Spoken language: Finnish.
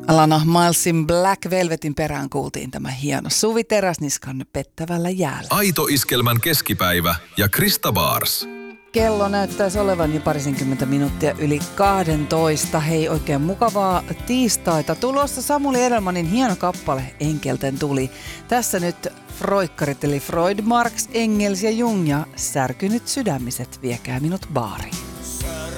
Alana Milesin Black Velvetin perään kuultiin tämä hieno Suvi Teräsniskan Pettävällä jäällä. Aito Iskelmän keskipäivä ja Krista Baars. Kello näyttäisi olevan jo 20 minuuttia yli 12. Hei, oikein mukavaa tiistaita. Tulossa Samuli Edelmanin hieno kappale Enkelten tuli. Tässä nyt Freukkarit eli Freud, Marx, Engels ja Jung ja Särkynyt sydämiset, viekää minut baariin.